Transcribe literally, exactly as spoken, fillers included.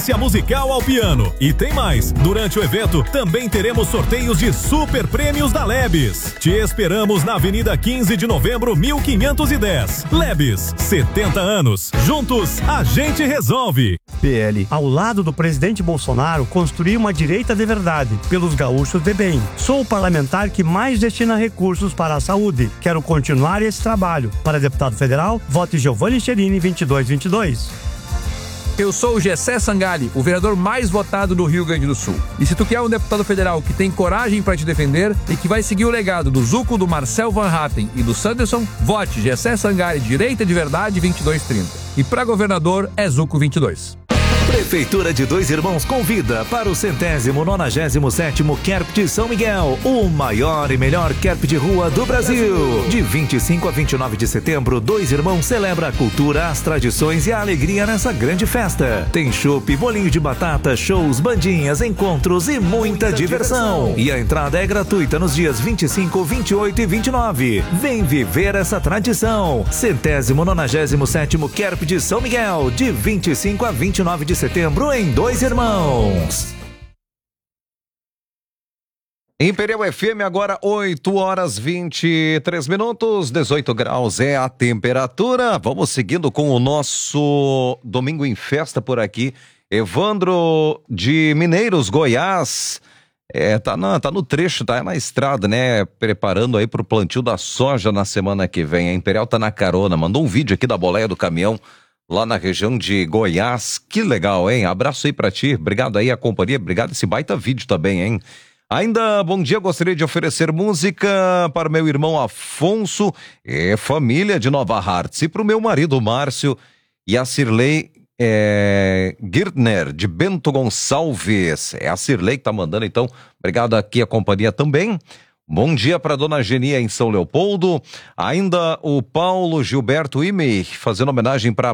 musical ao piano. E tem mais, durante o evento também teremos sorteios de super prêmios da Lebes. Te esperamos na Avenida quinze de Novembro, mil quinhentos e dez. Lebes, setenta anos. Juntos, a gente resolve. P L. Ao lado do presidente Bolsonaro, construir uma direita de verdade, pelos gaúchos de bem. Sou o parlamentar que mais destina recursos para a saúde. Quero continuar esse trabalho. Para deputado federal, vote Giovanni Cherini vinte e dois vinte e dois. Eu sou o Gessé Sangali, o vereador mais votado do Rio Grande do Sul. E se tu quer um deputado federal que tem coragem para te defender e que vai seguir o legado do Zuco, do Marcel Van Hatten e do Sanderson, vote Gessé Sangali, direita de verdade, vinte e dois trinta. E para governador é Zuco vinte e dois. Prefeitura de Dois Irmãos convida para o centésimo nonagésimo sétimo Kerp de São Miguel, o maior e melhor Kerp de rua do Brasil. De vinte e cinco a vinte e nove de setembro, Dois Irmãos celebra a cultura, as tradições e a alegria nessa grande festa. Tem chopp, bolinho de batata, shows, bandinhas, encontros e muita diversão. E a entrada é gratuita nos dias vinte e cinco, vinte e oito e vinte e nove. Vem viver essa tradição. Centésimo nonagésimo sétimo Kerp de São Miguel, de vinte e cinco a vinte e nove de setembro em Dois Irmãos. Imperial F M, agora oito horas vinte e três minutos, dezoito graus é a temperatura. Vamos seguindo com o nosso Domingo em Festa por aqui. Evandro de Mineiros, Goiás, é, tá, na, tá no trecho, tá na estrada, né? Preparando aí pro plantio da soja na semana que vem. A Imperial tá na carona, mandou um vídeo aqui da boleia do caminhão lá na região de Goiás. Que legal, hein? Abraço aí pra ti, obrigado aí a companhia, obrigado esse baita vídeo também, hein? Ainda, bom dia, gostaria de oferecer música para meu irmão Afonso e família de Nova Hartz, e para o meu marido Márcio e a Cirlei é, Girtner, de Bento Gonçalves. É a Cirlei que tá mandando, então, obrigado aqui a companhia também. Bom dia para dona Genia em São Leopoldo. Ainda o Paulo Gilberto Imei, fazendo homenagem para